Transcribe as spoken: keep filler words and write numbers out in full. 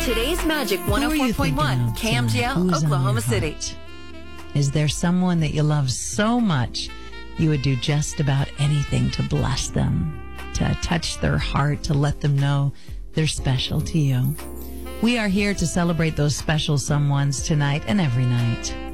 Today's Magic Who are you one oh four point one, thinking of K M G L, tonight? Who's on Oklahoma your City. heart? Is there someone that you love so much you would do just about anything to bless them, to touch their heart, to let them know they're special to you? We are here to celebrate those special someones tonight and every night.